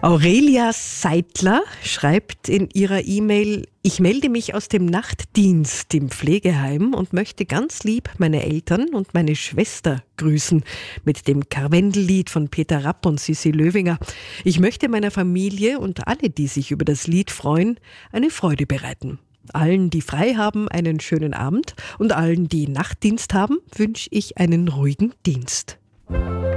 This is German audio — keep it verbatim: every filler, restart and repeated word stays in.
Aurelia Seidler schreibt in ihrer E-Mail: Ich melde mich aus dem Nachtdienst im Pflegeheim und möchte ganz lieb meine Eltern und meine Schwester grüßen mit dem Karwendellied von Peter Rapp und Sissi Löwinger. Ich möchte meiner Familie und alle, die sich über das Lied freuen, eine Freude bereiten. Allen, die frei haben, einen schönen Abend, und allen, die Nachtdienst haben, wünsche ich einen ruhigen Dienst.